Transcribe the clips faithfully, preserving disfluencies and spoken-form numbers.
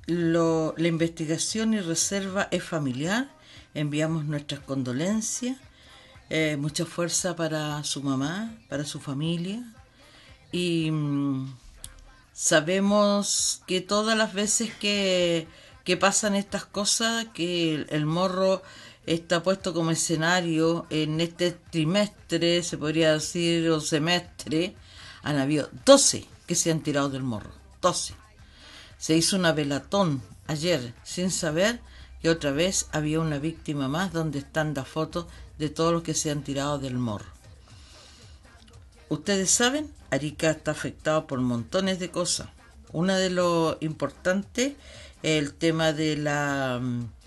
lo, la investigación y reserva es familiar. Enviamos nuestras condolencias, eh, mucha fuerza para su mamá, para su familia, y mmm, sabemos que todas las veces que, que pasan estas cosas, que el, el morro está puesto como escenario en este trimestre, se podría decir, o semestre, han habido doce que se han tirado del morro, doce. Se hizo una velatón ayer sin saber que otra vez había una víctima más, donde están las fotos de todos los que se han tirado del morro. Ustedes saben, Arica está afectado por montones de cosas. Una de lo importante es el tema de la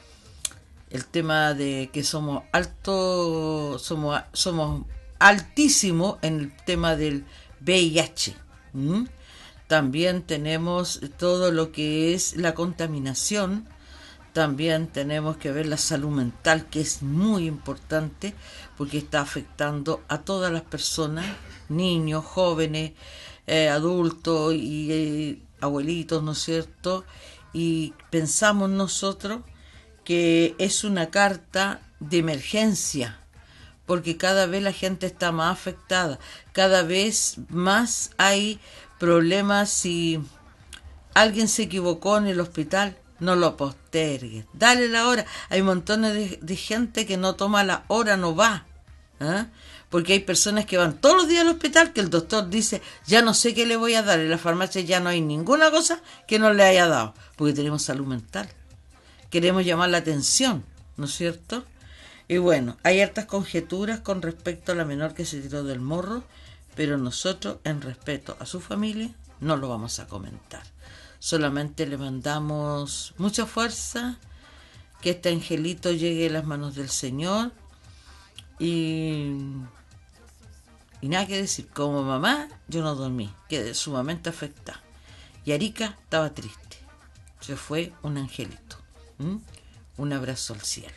el tema de que somos alto somos somos altísimos en el tema del V I H. ¿Mm? También tenemos todo lo que es la contaminación. También tenemos que ver la salud mental, que es muy importante porque está afectando a todas las personas, niños, jóvenes, eh, adultos y eh, abuelitos, ¿no es cierto? Y pensamos nosotros que es una carta de emergencia, porque cada vez la gente está más afectada, cada vez más hay problemas. Si alguien se equivocó en el hospital, no lo postergues, dale la hora. Hay montones de, de gente que no toma la hora, no va, ¿eh? Porque hay personas que van todos los días al hospital, que el doctor dice, ya no sé qué le voy a dar, en la farmacia ya no hay ninguna cosa que no le haya dado, porque tenemos salud mental, queremos llamar la atención, ¿no es cierto? Y bueno, hay hartas conjeturas con respecto a la menor que se tiró del morro, pero nosotros, en respeto a su familia, no lo vamos a comentar. Solamente le mandamos mucha fuerza, que este angelito llegue a las manos del Señor, y, y nada que decir. Como mamá, yo no dormí, quedé sumamente afectada. Y Arica estaba triste. Se fue un angelito. ¿Mm? Un abrazo al cielo.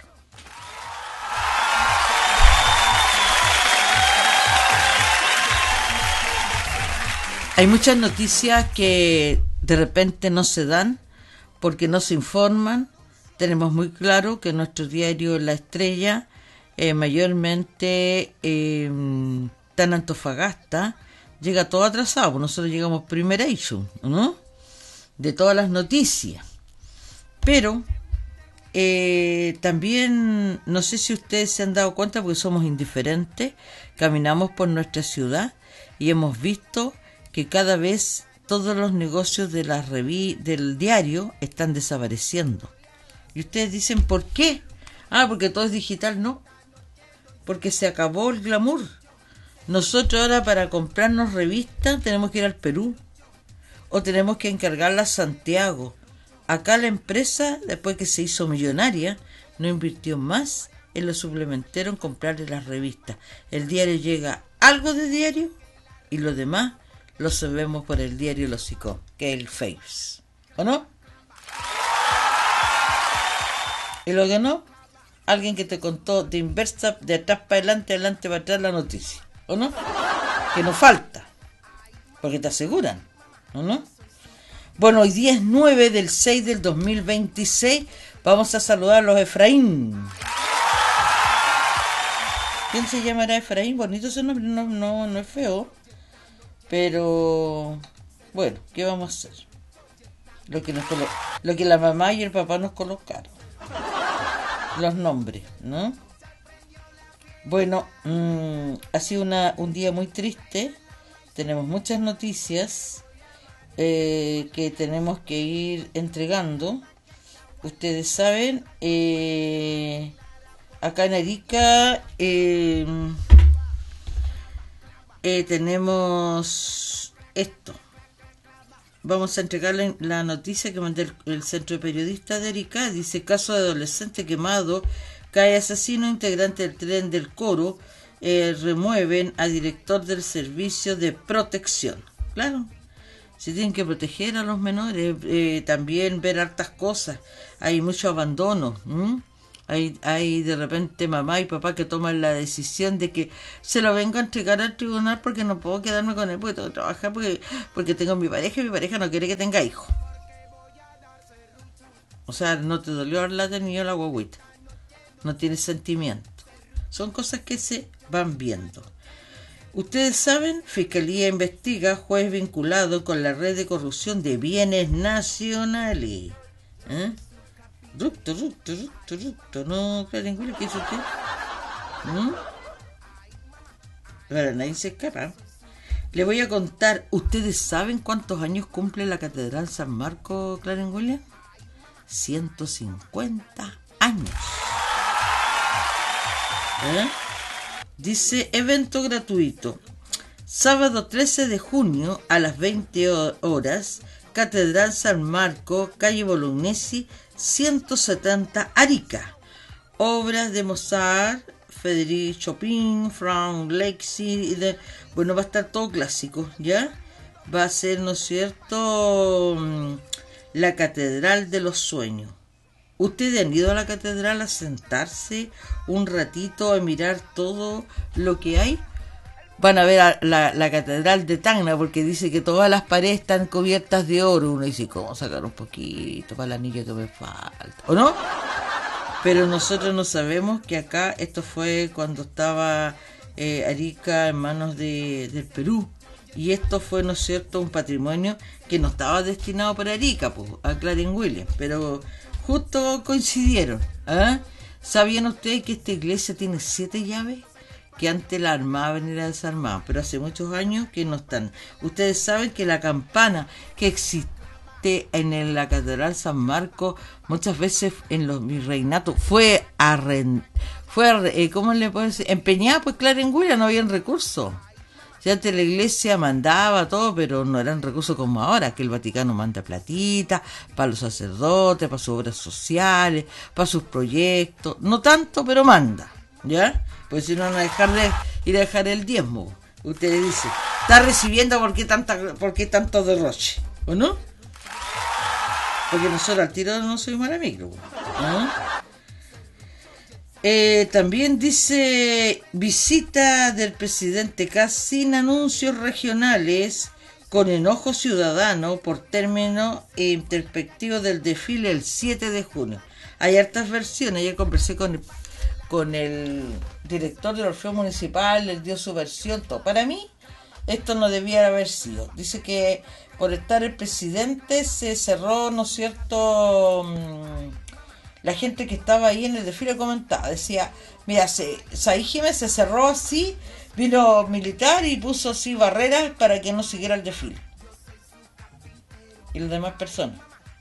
Hay muchas noticias que de repente no se dan porque no se informan. Tenemos muy claro que nuestro diario La Estrella, eh, mayormente eh, está en Antofagasta, llega todo atrasado. Nosotros llegamos primera issue, ¿no? De todas las noticias. Pero eh, también, no sé si ustedes se han dado cuenta, porque somos indiferentes, caminamos por nuestra ciudad y hemos visto que cada vez todos los negocios de la revi- del diario están desapareciendo. Y ustedes dicen, ¿por qué? Ah, porque todo es digital. No, porque se acabó el glamour. Nosotros ahora, para comprarnos revistas, tenemos que ir al Perú, o tenemos que encargarla a Santiago. Acá la empresa, después que se hizo millonaria, no invirtió más en los suplementeros, en comprarle las revistas. El diario llega algo de diario y lo demás lo sabemos por el diario Los Hocicó, que es el Face, ¿o no? Y lo que no, alguien que te contó de inversa, de atrás para adelante, adelante para atrás la noticia, ¿o no? Que no falta, porque te aseguran, ¿o no? Bueno, hoy día es nueve del seis del dos mil veintiséis, vamos a saludar a los Efraín. ¿Quién se llamará Efraín? Bonito ese nombre, no, no, no es feo. Pero, bueno, ¿qué vamos a hacer? Lo que, nos colo- lo que la mamá y el papá nos colocaron. Los nombres, ¿no? Bueno, mmm, ha sido una, un día muy triste. Tenemos muchas noticias eh, que tenemos que ir entregando. Ustedes saben, eh, acá en Arica... Eh, Eh, tenemos esto. Vamos a entregarle la noticia que mandé el, el Centro de Periodistas de Arica. Dice: caso de adolescente quemado, cae asesino, integrante del tren del Coro, eh, remueven a director del servicio de protección. Claro, se tienen que proteger a los menores, eh, también ver hartas cosas. Hay mucho abandono. ¿m? Hay, hay de repente mamá y papá que toman la decisión de que se lo vengo a entregar al tribunal porque no puedo quedarme con él, porque tengo que trabajar, porque, porque tengo mi pareja y mi pareja no quiere que tenga hijos. O sea, no te dolió haberla tenido la guagüita. No tienes sentimiento. Son cosas que se van viendo. Ustedes saben, Fiscalía investiga juez vinculado con la red de corrupción de bienes nacionales. ¿Eh? Rupto, rupto, rupto, rupto. No, Clarín, ¿qué hizo usted? ¿Mm? Ahora nadie se escapa. Le voy a contar, ¿ustedes saben cuántos años cumple la Catedral San Marcos, Clarín William? ciento cincuenta años. ¿Eh? Dice, evento gratuito. Sábado trece de junio a las veinte horas, Catedral San Marcos, calle Bolognesi, ciento setenta, Arica. Obras de Mozart, Frédéric Chopin, Franz Lexi, de, bueno, va a estar todo clásico, ¿ya? Va a ser, ¿no es cierto?, la Catedral de los Sueños. ¿Ustedes han ido a la catedral a sentarse un ratito a mirar todo lo que hay? Van a ver a la, la catedral de Tacna, porque dice que todas las paredes están cubiertas de oro. Uno dice, ¿cómo sacar un poquito para el anillo que me falta? ¿O no? Pero nosotros no sabemos que acá esto fue cuando estaba eh, Arica en manos de, del Perú. Y esto fue, ¿no es cierto?, un patrimonio que no estaba destinado para Arica, pues, a Clarín Williams. Pero justo coincidieron. ¿Eh? ¿Sabían ustedes que esta iglesia tiene siete llaves? Que antes la armaban y la desarmaban, pero hace muchos años que no están. Ustedes saben que la campana que existe en la Catedral San Marcos, muchas veces en los virreinatos, fue arrend... fue, eh, ¿cómo le puedo decir? Empeñada, pues Clarín Williams, no habían recursos. Ya antes la iglesia mandaba todo, pero no eran recursos como ahora, que el Vaticano manda platita para los sacerdotes, para sus obras sociales, para sus proyectos. No tanto, pero manda, ¿ya? Pues si no van a dejar de ir a dejar el diezmo. Ustedes dicen, está recibiendo, ¿por qué, tanta, por qué tanto derroche? ¿O no? Porque nosotros al tiro no soy mal amigo. ¿No? Eh, también dice, visita del presidente Kast sin anuncios regionales, con enojo ciudadano por término e perspectiva del desfile el siete de junio. Hay hartas versiones. Ayer conversé con el, con el director del Orfeo Municipal, él dio su versión, todo. Para mí, esto no debía haber sido. Dice que por estar el presidente se cerró, ¿no es cierto?, la gente que estaba ahí en el desfile comentaba, decía, mira, se, Saí Jiménez se cerró así, vino militar y puso así barreras para que no siguiera el desfile. Y las demás personas.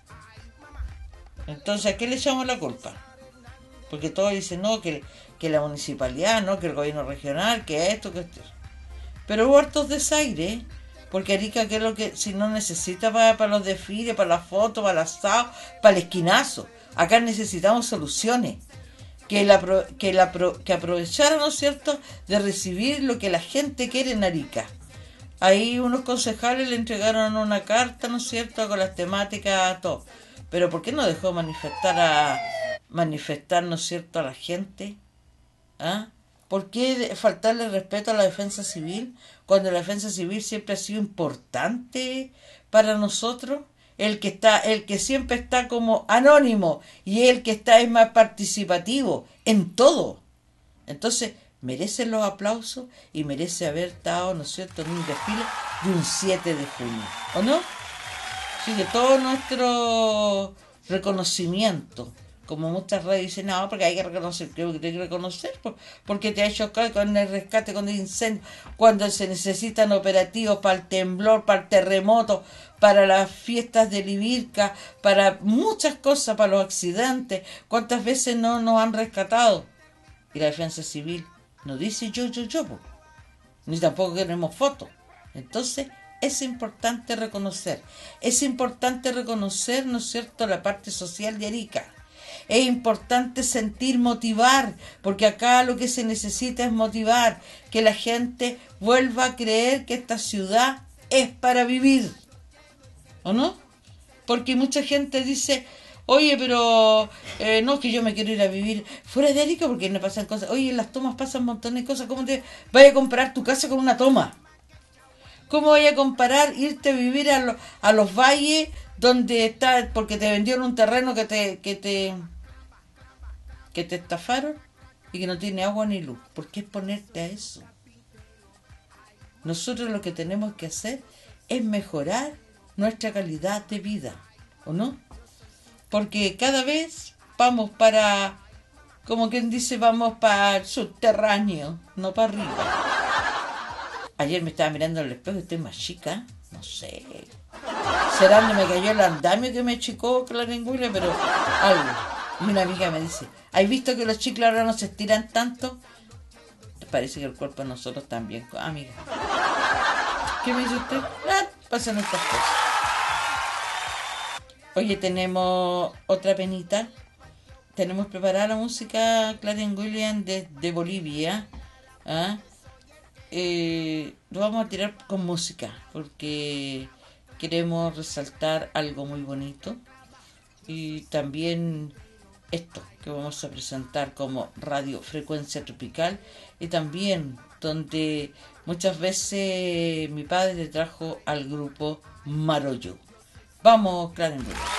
Entonces, ¿a qué le echamos la culpa? Porque todos dicen, no, que, que la municipalidad, no, que el gobierno regional, que esto, que esto. Pero hubo hartos desaires, porque Arica, que es lo que, si no necesita para, para los desfiles, para las fotos, para el asado, para el esquinazo. Acá necesitamos soluciones, que, la, que, la, que aprovecharan, ¿no es cierto?, de recibir lo que la gente quiere en Arica. Ahí unos concejales le entregaron una carta, ¿no es cierto?, con las temáticas, todo. Pero ¿por qué no dejó manifestar, a manifestar, ¿no es cierto?, a la gente? ¿Ah? ¿Por qué faltarle respeto a la defensa civil, cuando la defensa civil siempre ha sido importante para nosotros? El que está, el que siempre está como anónimo y el que está es más participativo en todo. Entonces, merece los aplausos y merece haber estado, ¿no es cierto?, en un desfile de un siete de junio, ¿o no? Así que todo nuestro reconocimiento, como muchas redes dicen, no, porque hay que reconocer, creo que hay que reconocer, porque te ha hecho con el rescate, con el incendio, cuando se necesitan operativos para el temblor, para el terremoto, para las fiestas de Libirca, para muchas cosas, para los accidentes. ¿Cuántas veces no nos han rescatado? Y la defensa civil no dice yo, yo, yo, ni tampoco queremos fotos. Entonces, es importante reconocer, es importante reconocer, ¿no es cierto?, la parte social de Arica. Es importante sentir motivar, porque acá lo que se necesita es motivar, que la gente vuelva a creer que esta ciudad es para vivir. ¿O no? Porque mucha gente dice, oye, pero eh, no, que yo me quiero ir a vivir fuera de Arica porque no pasan cosas. Oye, en las tomas pasan un montón de cosas. ¿Cómo te vaya a comparar tu casa con una toma? ¿Cómo vaya a comparar irte a vivir a, lo, a los valles donde está, porque te vendieron un terreno que te, que te, que te estafaron y que no tiene agua ni luz. ¿Por qué exponerte a eso? Nosotros lo que tenemos que hacer es mejorar nuestra calidad de vida, ¿o no? Porque cada vez vamos para, como quien dice, vamos para el subterráneo, no para arriba. Ayer me estaba mirando en el espejo y estoy más chica, no sé. Será donde me cayó el andamio que me achicó Clarenguile, pero algo. Y una amiga me dice, ¿has visto que los chicles ahora no se estiran tanto? Parece que el cuerpo de nosotros también, amiga. ¿Qué me dice usted? Ah, pasan estas cosas. Oye, tenemos otra penita. Tenemos preparada la música Clarence Williams desde Bolivia. ¿Ah? Eh, lo vamos a tirar con música porque queremos resaltar algo muy bonito. Y también esto que vamos a presentar como Radio Frecuencia Tropical. Y también donde muchas veces mi padre trajo al grupo Marollo. Vamos, Clarence Williams.